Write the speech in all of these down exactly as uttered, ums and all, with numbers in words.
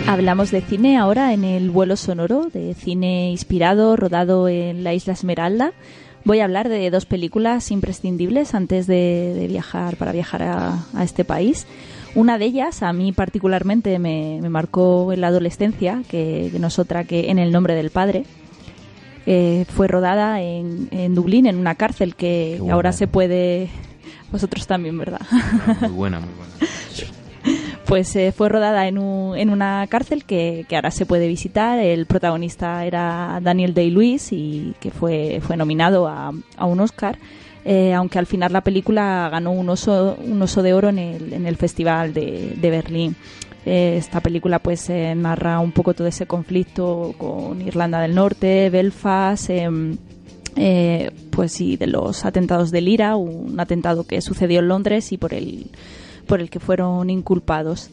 Hablamos de cine ahora en el vuelo sonoro, de cine inspirado, rodado en la Isla Esmeralda. Voy a hablar de dos películas imprescindibles antes de, de viajar, para viajar a, a este país. Una de ellas, a mí particularmente, me, me marcó en la adolescencia, que, que no es otra que En el nombre del padre. Eh, fue rodada en, en Dublín, en una cárcel que ahora se puede... Vosotros también, ¿verdad? Muy buena, muy buena. Pues eh, fue rodada en, un, en una cárcel que, que ahora se puede visitar. El protagonista era Daniel Day-Lewis y que fue, fue nominado a, a un Oscar, eh, aunque al final la película ganó un oso, un oso de oro en el, en el Festival de, de Berlín. Eh, esta película pues eh, narra un poco todo ese conflicto con Irlanda del Norte, Belfast, eh, eh, pues sí, de los atentados del IRA, un atentado que sucedió en Londres y por el por el que fueron inculpados.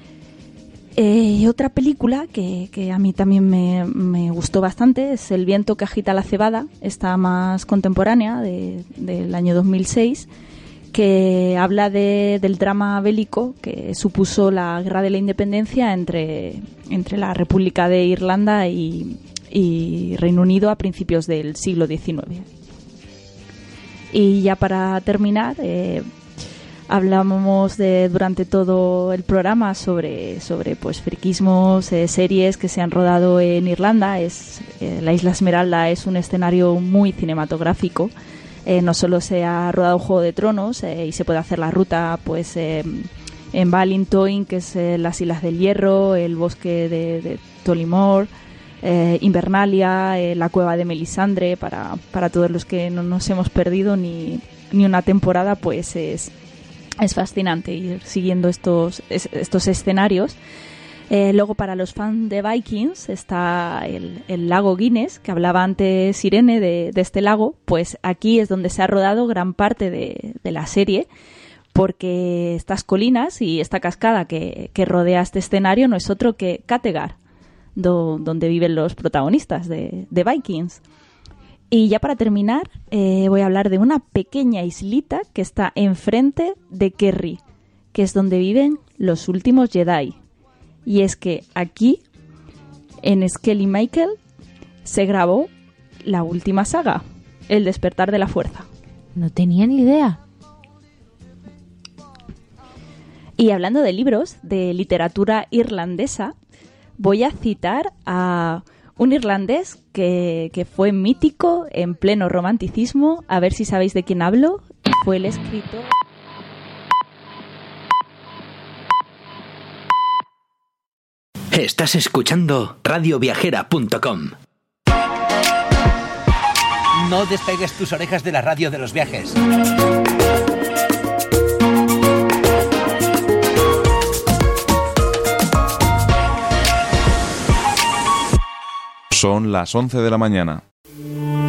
Eh, otra película que, que a mí también me, me gustó bastante es El viento que agita la cebada, esta más contemporánea, de, del año dos mil seis, que habla de, del drama bélico que supuso la guerra de la independencia entre, entre la República de Irlanda y, y Reino Unido a principios del siglo diecinueve. Y ya para terminar... Eh, Hablamos de, durante todo el programa sobre, sobre pues friquismos, eh, series que se han rodado en Irlanda. Es, eh, la Isla Esmeralda es un escenario muy cinematográfico. Eh, no solo se ha rodado Juego de Tronos eh, y se puede hacer la ruta pues eh, en Ballintoin, que es eh, las Islas del Hierro, el bosque de, de Tollymore, eh, Invernalia, eh, la cueva de Melisandre. Para, para todos los que no nos hemos perdido ni, ni una temporada, pues es... Es fascinante ir siguiendo estos, estos escenarios. Eh, luego, para los fans de Vikings, está el, el lago Guinness, que hablaba antes Irene de, de este lago. Pues aquí es donde se ha rodado gran parte de, de la serie, porque estas colinas y esta cascada que, que rodea este escenario no es otro que Kattegat, do, donde viven los protagonistas de, de Vikings. Y ya para terminar, eh, voy a hablar de una pequeña islita que está enfrente de Kerry, que es donde viven los últimos Jedi. Y es que aquí, en Skelly Michael, se grabó la última saga, El despertar de la fuerza. No tenía ni idea. Y hablando de libros, de literatura irlandesa, voy a citar a... un irlandés que, que fue mítico en pleno romanticismo. A ver si sabéis de quién hablo. Fue el escritor... Estás escuchando radio viajera punto com. No despegues tus orejas de la radio de los viajes. Son las once de la mañana.